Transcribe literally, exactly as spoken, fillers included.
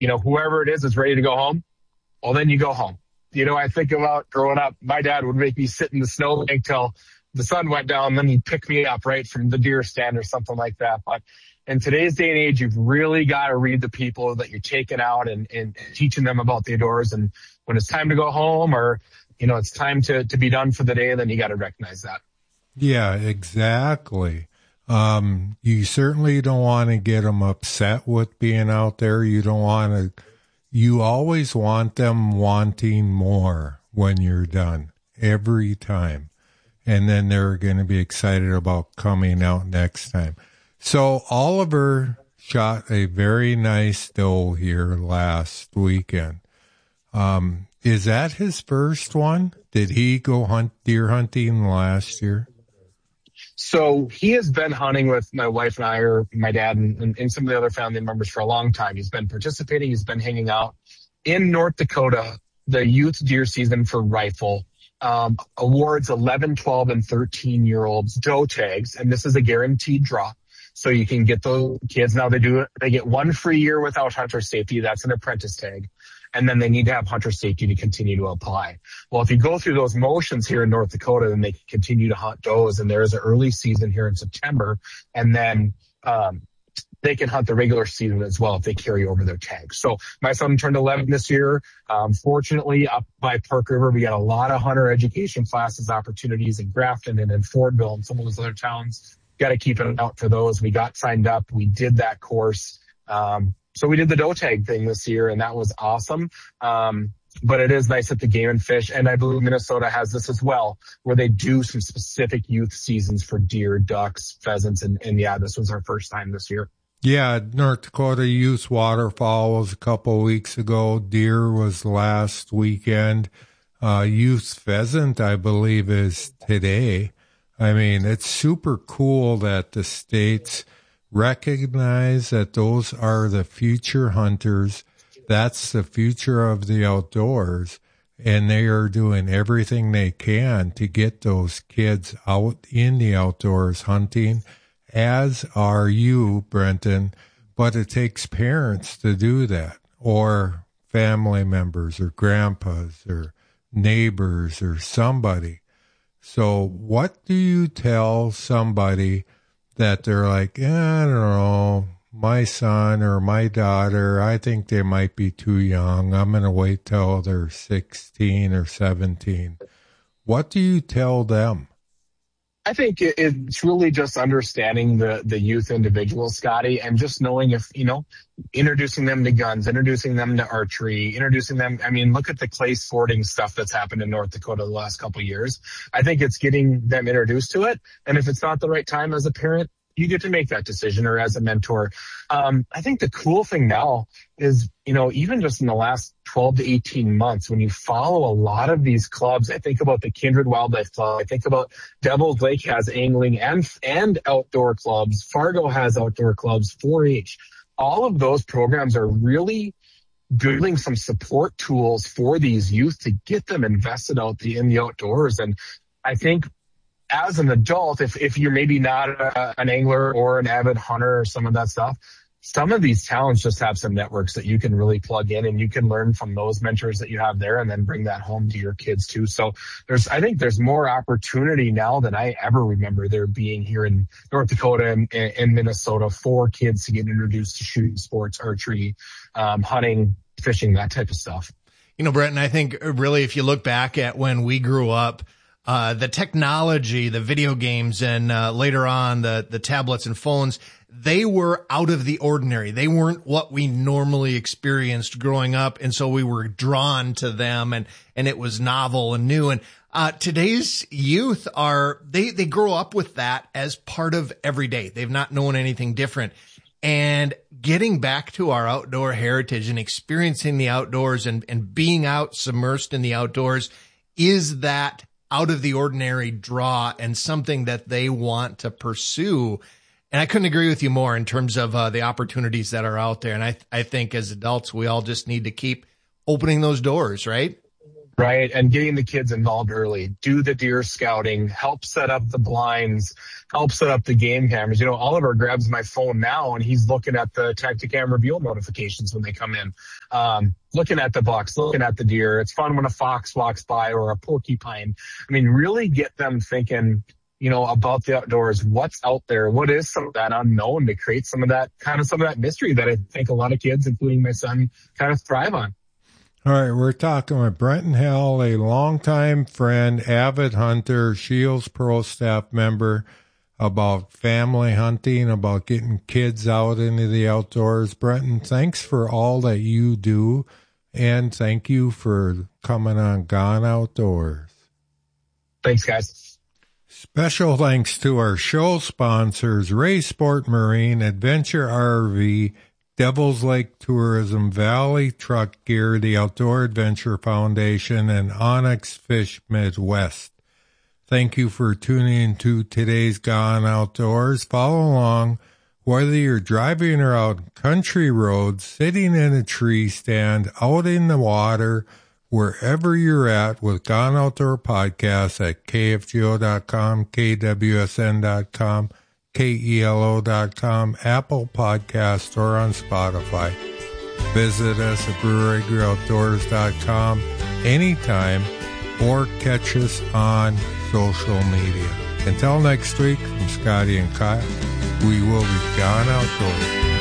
you know, whoever it is is ready to go home, well, then you go home. You know, I think about growing up, my dad would make me sit in the snowbank till the sun went down, then he'd pick me up right from the deer stand or something like that. But in today's day and age, you've really got to read the people that you're taking out and, and teaching them about the outdoors. And when it's time to go home, or, you know, it's time to, to be done for the day, then you got to recognize that. Yeah, exactly. Um, you certainly don't want to get them upset with being out there. You don't want to, you always want them wanting more when you're done, every time. And then they're going to be excited about coming out next time. So Oliver shot a very nice doe here last weekend. Um, is that his first one? Did he go hunt deer hunting last year? So he has been hunting with my wife and I, or my dad and, and, and some of the other family members for a long time. He's been participating. He's been hanging out in North Dakota. The youth deer season for rifle um, awards eleven, twelve, and thirteen year olds doe tags. And this is a guaranteed draw. So you can get the kids. Now they do, they get one free year without hunter safety. That's an apprentice tag. And then they need to have hunter safety to continue to apply. Well, if you go through those motions here in North Dakota, then they can continue to hunt does. And there is an early season here in September. And then, um, they can hunt the regular season as well if they carry over their tags. So my son turned eleven this year. Um, fortunately, up by Park River, we got a lot of hunter education classes, opportunities in Grafton and in Fordville and some of those other towns. Got to keep an eye out for those. We got signed up. We did that course. Um, so we did the doe tag thing this year, and that was awesome. Um, but it is nice at the Game and Fish, and I believe Minnesota has this as well, where they do some specific youth seasons for deer, ducks, pheasants, and, and yeah, this was our first time this year. Yeah, North Dakota Youth Waterfowl was a couple of weeks ago. Deer was last weekend. Uh, youth pheasant, I believe, is today. I mean, it's super cool that the states recognize that those are the future hunters. That's the future of the outdoors. And they are doing everything they can to get those kids out in the outdoors hunting, as are you, Brenton. But it takes parents to do that, or family members, or grandpas, or neighbors, or somebody. So what do you tell somebody that they're like, eh, I don't know, my son or my daughter, I think they might be too young. I'm going to wait till they're sixteen or seventeen. What do you tell them? I think it's really just understanding the, the youth individuals, Scotty, and just knowing if, you know, introducing them to guns, introducing them to archery, introducing them. I mean, look at the clay sporting stuff that's happened in North Dakota the last couple of years. I think it's getting them introduced to it. And if it's not the right time as a parent, you get to make that decision, or as a mentor. Um, I think the cool thing now is, you know, even just in the last twelve to eighteen months, when you follow a lot of these clubs, I think about the Kindred Wildlife Club, I think about Devil's Lake has angling and, and outdoor clubs. Fargo has outdoor clubs, four H. All of those programs are really building some support tools for these youth to get them invested out the, in the outdoors. And I think, as an adult, if, if you're maybe not a, an angler or an avid hunter or some of that stuff, some of these towns just have some networks that you can really plug in, and you can learn from those mentors that you have there and then bring that home to your kids too. So there's, I think there's more opportunity now than I ever remember there being here in North Dakota and, and Minnesota for kids to get introduced to shooting sports, archery, um, hunting, fishing, that type of stuff. You know, Brenton, I think really if you look back at when we grew up, Uh, the technology, the video games, and uh, later on the, the tablets and phones, they were out of the ordinary. They weren't what we normally experienced growing up. And so we were drawn to them, and, and it was novel and new. And uh, today's youth are, they, they grow up with that as part of every day. They've not known anything different. And getting back to our outdoor heritage and experiencing the outdoors and, and being out submersed in the outdoors is that out of the ordinary draw and something that they want to pursue. And I couldn't agree with you more in terms of uh, the opportunities that are out there. And I, I think as adults, we all just need to keep opening those doors, right? right? And getting the kids involved early, do the deer scouting, help set up the blinds, help set up the game cameras. You know, Oliver grabs my phone now and he's looking at the Tactacam reveal notifications when they come in, um, looking at the bucks, looking at the deer. It's fun when a fox walks by or a porcupine. I mean, really get them thinking, you know, about the outdoors, what's out there, what is some of that unknown, to create some of that kind of some of that mystery that I think a lot of kids, including my son, kind of thrive on. All right, we're talking with Brenton Hell, a longtime friend, avid hunter, Shields Pro staff member, about family hunting, about getting kids out into the outdoors. Brenton, thanks for all that you do, and thank you for coming on Gone Outdoors. Thanks, guys. Special thanks to our show sponsors, Ray Sport Marine, Adventure R V, Devil's Lake Tourism, Valley Truck Gear, the Outdoor Adventure Foundation, and Onyx Fish Midwest. Thank you for tuning in to today's Gone Outdoors. Follow along whether you're driving or out country roads, sitting in a tree stand, out in the water, wherever you're at, with Gone Outdoor Podcasts at K F G O dot com, K W S N dot com, K E L O dot com, Apple Podcasts, or on Spotify. Visit us at brewery grill outdoors dot com anytime, or catch us on social media. Until next week, from Scotty and Kyle, we will be Gone Outdoors.